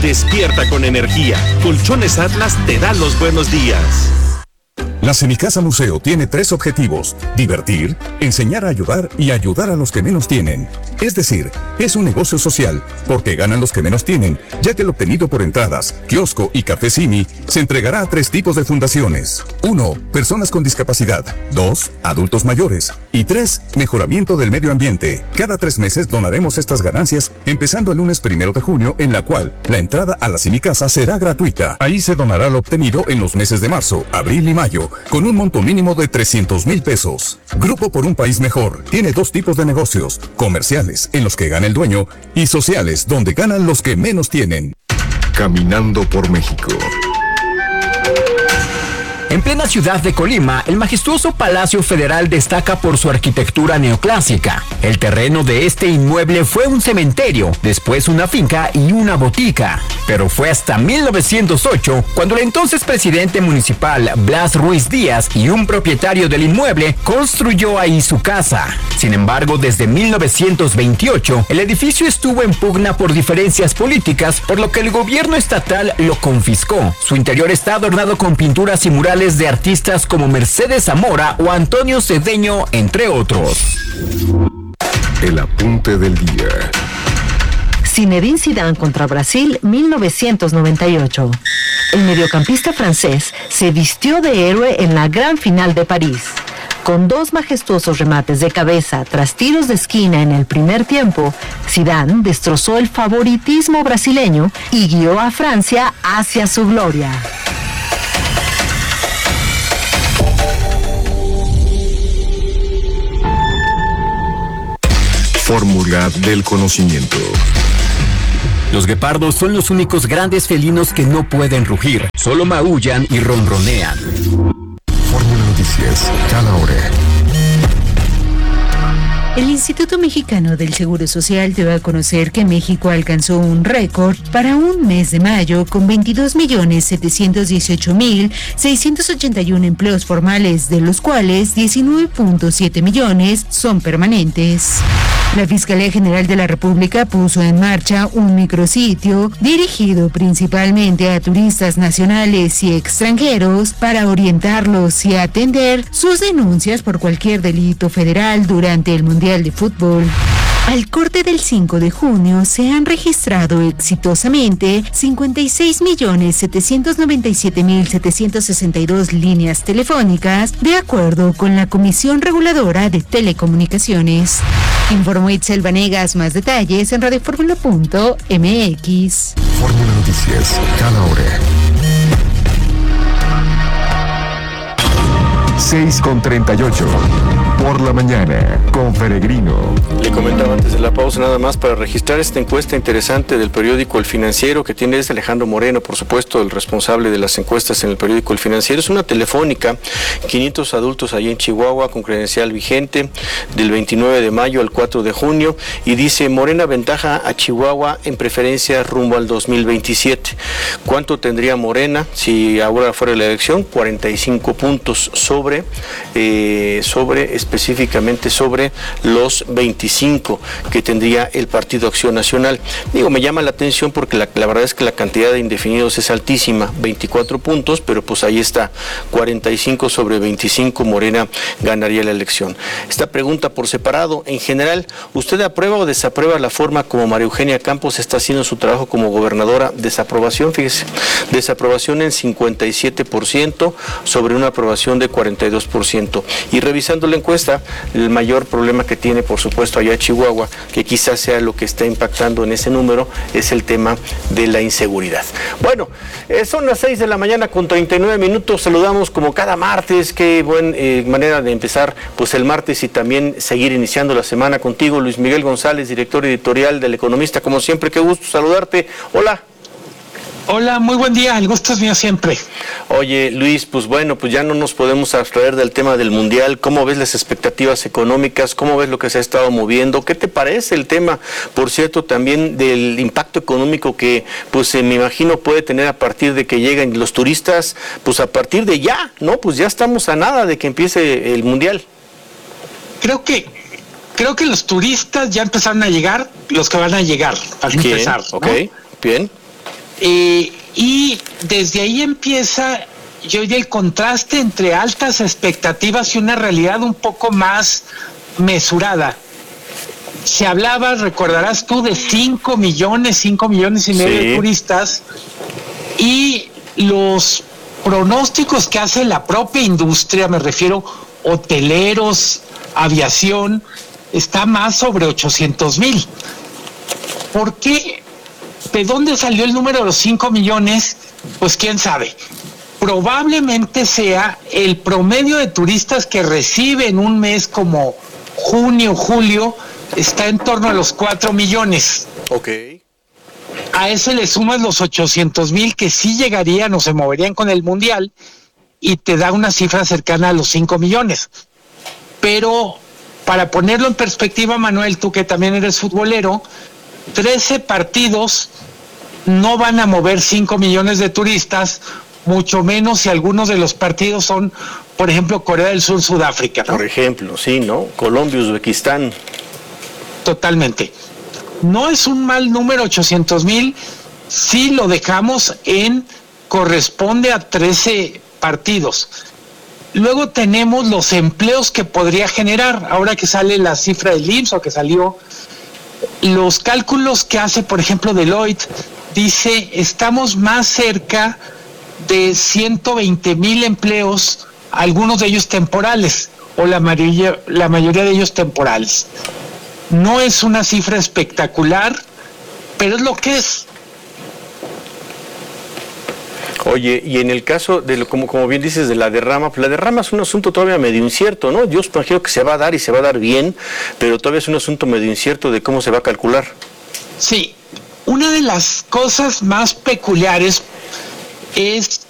Despierta con energía. Colchones Atlas te da los buenos días. La Semicasa Museo tiene 3 objetivos: divertir, enseñar a ayudar y ayudar a los que menos tienen. Es decir, es un negocio social, porque ganan los que menos tienen, ya que el obtenido por entradas, kiosco y café Simi se entregará a 3 tipos de fundaciones. 1. Personas con discapacidad. 2. Adultos mayores. Y 3. Mejoramiento del medio ambiente. Cada 3 meses donaremos estas ganancias, empezando el lunes 1 de junio, en la cual la entrada a la Semicasa será gratuita. Ahí se donará lo obtenido en los meses de marzo, abril y mayo, con un monto mínimo de 300,000 pesos. Grupo por un País Mejor tiene 2 tipos de negocios: comerciales, en los que gana el dueño, y sociales, donde ganan los que menos tienen. Caminando por México. En plena ciudad de Colima, el majestuoso Palacio Federal destaca por su arquitectura neoclásica. El terreno de este inmueble fue un cementerio, después una finca y una botica. Pero fue hasta 1908 cuando el entonces presidente municipal Blas Ruiz Díaz y un propietario del inmueble construyó ahí su casa. Sin embargo, desde 1928, el edificio estuvo en pugna por diferencias políticas, por lo que el gobierno estatal lo confiscó. Su interior está adornado con pinturas y murales de artistas como Mercedes Zamora o Antonio Cedeño, entre otros. El apunte del día. Zinedine Zidane contra Brasil, 1998. El mediocampista francés se vistió de héroe en la gran final de París. Con 2 majestuosos remates de cabeza tras tiros de esquina en el primer tiempo, Zidane destrozó el favoritismo brasileño y guió a Francia hacia su gloria. Fórmula del conocimiento. Los guepardos son los únicos grandes felinos que no pueden rugir, solo maullan y ronronean. Fórmula Noticias, cada hora. El Instituto Mexicano del Seguro Social dio a conocer que México alcanzó un récord para un mes de mayo con 22.718.681 empleos formales, de los cuales 19.7 millones son permanentes. La Fiscalía General de la República puso en marcha un micrositio dirigido principalmente a turistas nacionales y extranjeros para orientarlos y atender sus denuncias por cualquier delito federal durante el Mundial de Fútbol. Al corte del 5 de junio se han registrado exitosamente 56.797.762 líneas telefónicas, de acuerdo con la Comisión Reguladora de Telecomunicaciones. Informó Itzel Vanegas. Más detalles en radioformula.mx. Fórmula Noticias, cada hora. 6:38 por la mañana con Peregrino. Le comentaba antes de la pausa, nada más para registrar esta encuesta interesante del periódico El Financiero, que tiene es Alejandro Moreno, por supuesto, el responsable de las encuestas en el periódico El Financiero. Es una telefónica, 500 adultos allí en Chihuahua con credencial vigente del 29 de mayo al 4 de junio y dice: Morena ventaja a Chihuahua en preferencia rumbo al 2027. ¿Cuánto tendría Morena si ahora fuera la elección? 45 puntos específicamente sobre los 25 que tendría el Partido Acción Nacional. Digo, me llama la atención porque la verdad es que la cantidad de indefinidos es altísima, 24 puntos, pero pues ahí está, 45 sobre 25, Morena ganaría la elección. Esta pregunta por separado: en general, ¿usted aprueba o desaprueba la forma como María Eugenia Campos está haciendo su trabajo como gobernadora? Desaprobación, fíjese, desaprobación en 57% sobre una aprobación de 42%. Y revisando la encuesta, el mayor problema que tiene, por supuesto, allá en Chihuahua, que quizás sea lo que está impactando en ese número, es el tema de la inseguridad. Bueno, son las 6 de la mañana con 39 minutos. Saludamos como cada martes. Qué buena manera de empezar pues el martes y también seguir iniciando la semana contigo, Luis Miguel González, director editorial del Economista. Como siempre, qué gusto saludarte. Hola. Hola, muy buen día, el gusto es mío siempre. Oye, Luis, pues bueno, pues ya no nos podemos abstraer del tema del Mundial. ¿Cómo ves las expectativas económicas? ¿Cómo ves lo que se ha estado moviendo? ¿Qué te parece el tema, por cierto, también del impacto económico que, pues me imagino puede tener a partir de que lleguen los turistas, pues a partir de ya, ¿no? Pues ya estamos a nada de que empiece el Mundial. Creo que los turistas ya empezaron a llegar, los que van a llegar, para empezar, ¿no? Ok, bien. Y desde ahí empieza, yo diría, el contraste entre altas expectativas y una realidad un poco más mesurada. Se hablaba, recordarás tú, de 5 millones y medio de turistas, y los pronósticos que hace la propia industria, me refiero hoteleros, aviación, está más sobre 800,000. ¿Por qué? ¿De dónde salió el número de los 5 millones? Pues quién sabe. Probablemente sea el promedio de turistas que recibe en un mes como junio, julio, está en torno a los 4 millones. Ok. A eso le sumas los 800,000 que sí llegarían o se moverían con el Mundial y te da una cifra cercana a los 5 millones. Pero para ponerlo en perspectiva, Manuel, tú que también eres futbolero, 13 partidos no van a mover 5 millones de turistas, mucho menos si algunos de los partidos son, por ejemplo, Corea del Sur, Sudáfrica, ¿no? Por ejemplo, sí, ¿no? Colombia, Uzbekistán. Totalmente. No es un mal número 800,000 si lo dejamos en corresponde a 13 partidos. Luego tenemos los empleos que podría generar, ahora que sale la cifra del IMSS o que salió, los cálculos que hace, por ejemplo, Deloitte, dice, estamos más cerca de 120,000 empleos, algunos de ellos temporales, o la mayoría de ellos temporales. No es una cifra espectacular, pero es lo que es. Oye, y en el caso de como bien dices, de la derrama, pues la derrama es un asunto todavía medio incierto, ¿no? Yo imagino que se va a dar y se va a dar bien, pero todavía es un asunto medio incierto de cómo se va a calcular. Sí, una de las cosas más peculiares es